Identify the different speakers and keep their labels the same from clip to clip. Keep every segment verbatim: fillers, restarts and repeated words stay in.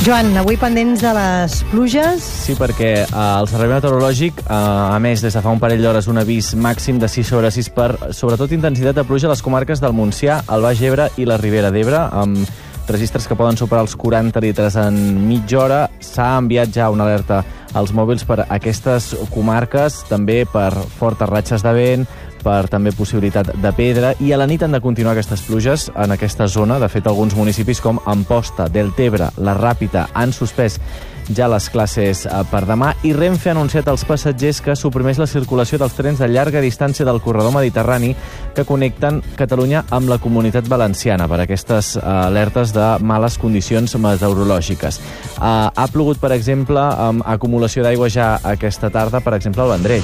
Speaker 1: Joan, avui pendents de les pluges.
Speaker 2: Sí, perquè eh, el Servei Meteorològic eh, ha emès des de fa un parell d'hores un avís màxim de sis sobre sis per, sobretot, intensitat de pluja a les comarques del Montsià, el Baix Ebre i la Ribera d'Ebre, amb registres que poden superar els quaranta litres en mitja hora. S'ha enviat ja una alerta als mòbils per aquestes comarques, també per fortes ratxes de vent, per també possibilitat de pedra, i a la nit han de continuar aquestes pluges en aquesta zona. De fet, alguns municipis com Amposta, Deltebre, la Ràpita han suspès ja les classes per demà, i Renfe ha anunciat als passatgers que suprimeix la circulació dels trens de llarga distància del corredor mediterrani que connecten Catalunya amb la Comunitat Valenciana per aquestes alertes de males condicions meteorològiques. Ha plogut, per exemple, amb acumulació d'aigua ja aquesta tarda, per exemple, al Vendrell.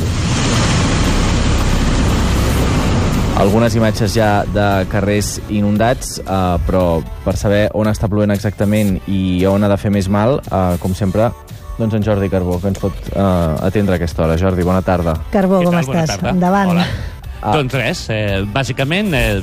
Speaker 2: Algunes imatges ja de carrers inundats, eh, però per saber on està plovent exactament i on ha de fer més mal, eh, com sempre, doncs en Jordi Carbó, que ens pot eh, atendre a aquesta hora. Jordi, bona tarda.
Speaker 1: Carbó, com estàs? Endavant.
Speaker 3: Hola. Ah. Doncs res, eh, bàsicament, eh,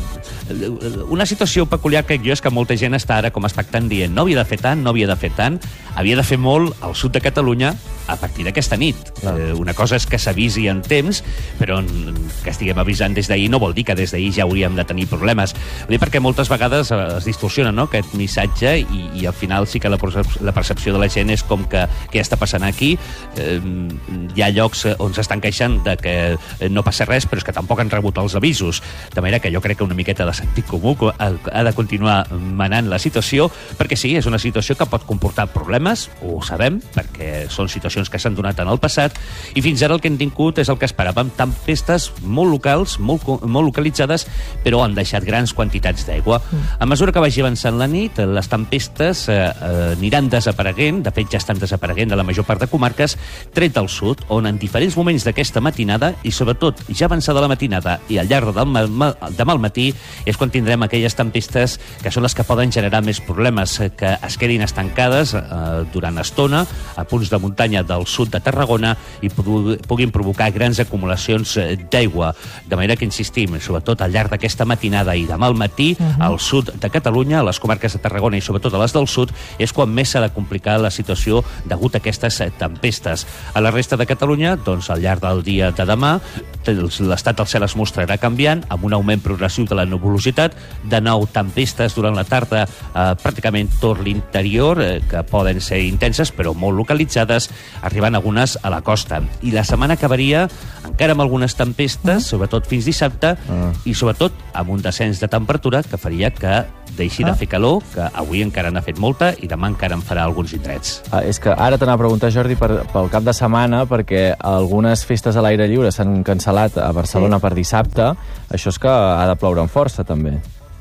Speaker 3: una situació peculiar que jo és que molta gent està ara com expectant dient no havia de fer tant, no havia de fer tant, havia de fer molt al sud de Catalunya a partir d'aquesta nit. Ah. Eh, una cosa és que s'avisi en temps, però que estiguem avisant des d'ahir no vol dir que des d'ahir ja hauríem de tenir problemes. Vull dir, perquè moltes vegades es distorsiona, no?, aquest missatge, i, i al final sí que la, la percepció de la gent és com que què està passant aquí. Eh, hi ha llocs on s'estan queixant de que no passa res, però és que tampoc han rebut els avisos. De manera que jo crec que una miqueta de sentit comú ha de continuar manant la situació, perquè sí, és una situació que pot comportar problemes, ho sabem, perquè són situacions que s'han donat en el passat, i fins ara el que hem tingut és el que esperàvem, tempestes molt locals, molt, molt localitzades, però han deixat grans quantitats d'aigua. A mesura que vagi avançant la nit, les tempestes eh, aniran desapareguent, de fet ja estan desapareguent de la major part de comarques, tret al sud, on en diferents moments d'aquesta matinada, i sobretot ja avançada la matinada i al llarg del demà al matí, és quan tindrem aquelles tempestes que són les que poden generar més problemes, que es quedin estancades eh, durant estona a punts de muntanya del sud de Tarragona i puguin provocar grans acumulacions d'aigua. De manera que insistim, sobretot al llarg d'aquesta matinada i demà al matí, uh-huh. al sud de Catalunya, a les comarques de Tarragona i sobretot a les del sud, és quan més s'ha de complicar la situació degut a aquestes tempestes. A la resta de Catalunya, doncs, al llarg del dia de demà, l'estat del cel es mostrarà canviant, amb un augment progressiu de la nuvolositat, de nou tempestes durant la tarda, eh, pràcticament tot l'interior, eh, que poden ser intenses, però molt localitzades, arribant algunes a la costa. I la setmana acabaria encara amb algunes tempestes, mm. sobretot fins dissabte, mm. i sobretot amb un descens de temperatura que faria que deixi ah. de fer calor, que avui encara n'ha fet molta i demà encara en farà alguns indrets.
Speaker 2: Ah, és que ara t'anava a preguntar, Jordi, per, pel cap de setmana, perquè algunes festes a l'aire lliure s'han cancel·lat a Barcelona sí. per dissabte. Això és que ha de ploure amb força, també.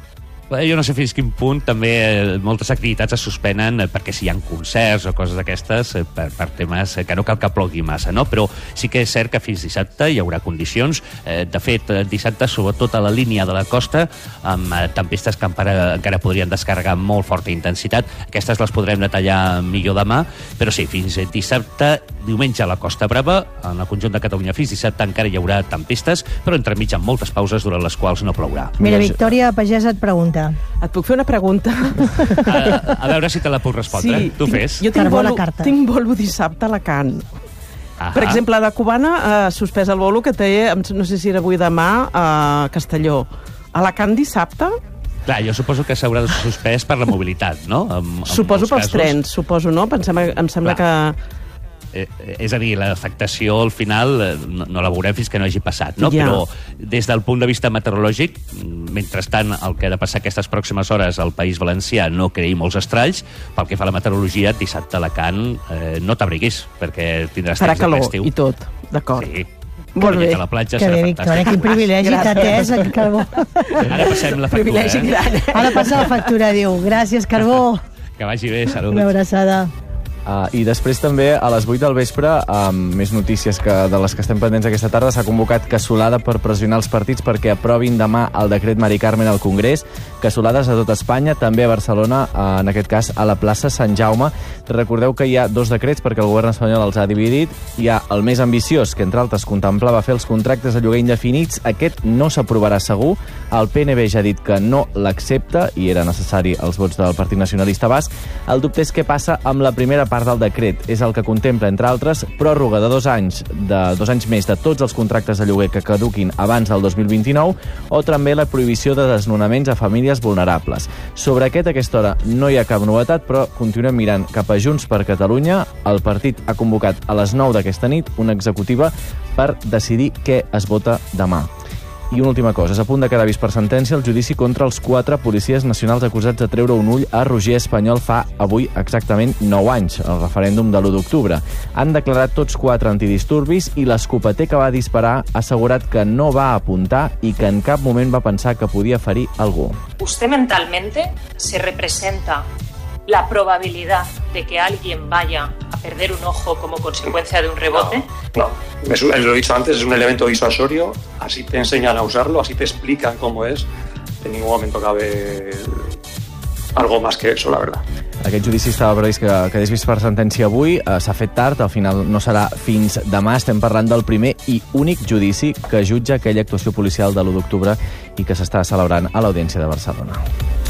Speaker 3: Jo no sé fins quin punt també moltes activitats es suspenen perquè si hi ha concerts o coses d'aquestes per, per temes que no cal que plogui massa, no? Però sí que és cert que fins dissabte hi haurà condicions. De fet, dissabte, sobretot a la línia de la costa, amb tempestes que encara, encara podrien descarregar amb molt forta intensitat. Aquestes les podrem detallar millor demà, però sí, fins dissabte, diumenge a la Costa Brava, en el conjunt de Catalunya fins dissabte encara hi haurà tempestes, però entremig amb moltes pauses durant les quals no plourà.
Speaker 1: Mira, Victòria Pagès et pregunta.
Speaker 4: Et puc fer una pregunta?
Speaker 3: A, a veure si te la puc respondre.
Speaker 4: Sí,
Speaker 3: tu
Speaker 4: tinc,
Speaker 3: fes.
Speaker 4: Jo tinc bolo, tinc bolo dissabte a Alacant. Ahà. Per exemple, la cubana ha eh, suspès el bolo que té, no sé si era avui demà, a Castelló. Alacant dissabte?
Speaker 3: Clar, jo suposo que s'haurà suspès per la mobilitat, no? En, en
Speaker 4: suposo pels casos. Trens, suposo, no? Pensem, em sembla Clar. que...
Speaker 3: Eh, és a dir, l'afectació al final no, no la veurem fins que no hagi passat, no? Ja. Però des del punt de vista meteorològic, mentrestant el que ha de passar aquestes pròximes hores al País Valencià no creï molts estralls, pel que fa a la meteorologia, dissabte a Alacant eh, no t'abriguis, perquè tindràs
Speaker 4: farà
Speaker 3: temps de l'estiu.
Speaker 4: I tot, d'acord.
Speaker 3: Sí.
Speaker 4: Molt bé.
Speaker 3: A la platja
Speaker 1: que
Speaker 3: serà
Speaker 1: bé,
Speaker 3: fantàstic.
Speaker 1: Victòria, quin privilegi t'ha atès, en Carbó.
Speaker 3: Ara passem la factura,
Speaker 4: privilegi
Speaker 3: eh?
Speaker 4: gran.
Speaker 1: Ara passa la factura, diu. Gràcies, Carbó.
Speaker 3: Que vagi bé, salut.
Speaker 1: Una abraçada.
Speaker 2: Uh, I després també a les vuit del vespre, amb més notícies que, de les que estem pendents aquesta tarda, s'ha convocat cassolada per pressionar els partits perquè aprovin demà el decret Mari Carmen al Congrés. Cassolades a tot Espanya, també a Barcelona, uh, en aquest cas a la plaça Sant Jaume. Recordeu que hi ha dos decrets perquè el govern espanyol els ha dividit. Hi ha el més ambiciós, que entre altres contemplava fer els contractes de lloguer indefinits. Aquest no s'aprovarà segur. El P N B ja ha dit que no l'accepta i era necessari els vots del Partit Nacionalista Basc. El dubte és què passa amb la primera part del decret. És el que contempla, entre altres, pròrroga de dos anys, de dos anys més de tots els contractes de lloguer que caduquin abans del dos mil vint-i-nou o també la prohibició de desnonaments a famílies vulnerables. Sobre aquest, a aquesta hora, no hi ha cap novetat, però continuem mirant cap a Junts per Catalunya. El partit ha convocat a les nou d'aquesta nit una executiva per decidir què es vota demà. I una última cosa, és a punt de quedar vist per sentència el judici contra els quatre policies nacionals acusats de treure un ull a Roger Espanyol fa avui exactament nou anys, el referèndum de l'u d'octubre. Han declarat tots quatre antidisturbis i l'escopeter que va disparar ha assegurat que no va apuntar i que en cap moment va pensar que podia ferir algú.
Speaker 5: Usted mentalmente se representa la probabilidad de que alguien vaya a perder un ojo como consecuencia de un rebote?
Speaker 6: No, no. Es, lo he dicho antes, es un elemento disuasorio, así te enseñan a usarlo, así te explican cómo es. En ningún momento cabe algo más que eso, la verdad.
Speaker 2: Aquest judici estava previst que quedés vist per sentència avui, eh, s'ha fet tard, al final no serà fins demà. Estem parlant del primer i únic judici que jutja aquella actuació policial de l'u d'octubre i que s'està celebrant a l'Audiència de Barcelona.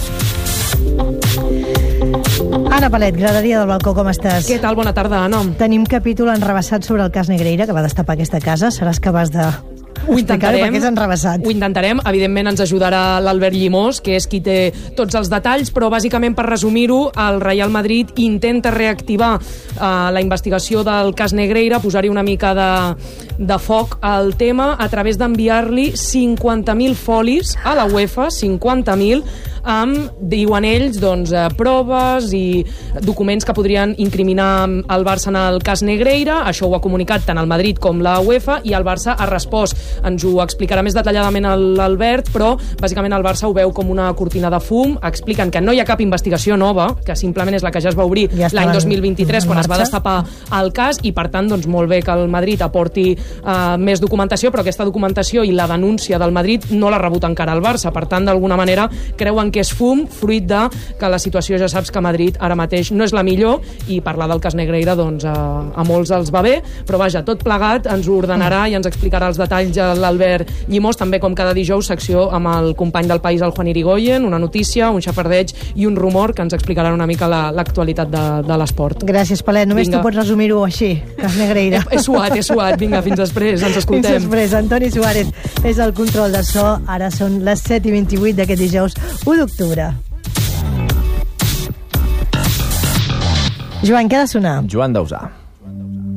Speaker 1: Anna Palet, Graderia del Balcó, com estàs?
Speaker 7: Què tal? Bona tarda, Anna.
Speaker 1: Tenim capítol enrebaçat sobre el cas Negreira, que va destapar aquesta casa. Seràs capaç de...
Speaker 7: Ho intentarem,
Speaker 1: perquè és enrebaçat.
Speaker 7: ho intentarem. Evidentment ens ajudarà l'Albert Llimós, que és qui té tots els detalls, però bàsicament, per resumir-ho, el Real Madrid intenta reactivar eh, la investigació del cas Negreira, posar-hi una mica de, de foc al tema a través d'enviar-li cinquanta mil folis a la UEFA, cinquanta mil, amb, diuen ells, doncs, eh, proves i documents que podrien incriminar el Barça en el cas Negreira. Això ho ha comunicat tant el Madrid com la UEFA i el Barça ha respost. Ens ho explicarà més detalladament l'Albert, però bàsicament el Barça ho veu com una cortina de fum. Expliquen que no hi ha cap investigació nova, que simplement és la que ja es va obrir ja l'any dos mil vint-i-tres, quan es va destapar el cas, i per tant, doncs, molt bé que el Madrid aporti eh, més documentació, però aquesta documentació i la denúncia del Madrid no l'ha rebut encara el Barça. Per tant, d'alguna manera, creuen que és fum, fruit de que la situació, ja saps que a Madrid ara mateix no és la millor, i parlar del cas Negreira, doncs, a, a molts els va bé, però vaja, tot plegat ens ho ordenarà i ens explicarà els detalls l'Albert Llimós, també com cada dijous, secció amb el company del País, el Juan Irigoyen, una notícia, un xafardeig i un rumor que ens explicaran una mica l'actualitat la, de, de l'esport.
Speaker 1: Gràcies, Palet. Només Vinga. Tu pots resumir-ho així, cas Negreira.
Speaker 7: He, he suat, he suat. Vinga, fins després, ens escoltem.
Speaker 1: Fins després. Antoni Suárez és el control de so. Ara són les set i vint-i-vuit d'aquest dijous u d'octubre. Joan, què ha de sonar?
Speaker 2: Joan Dausà.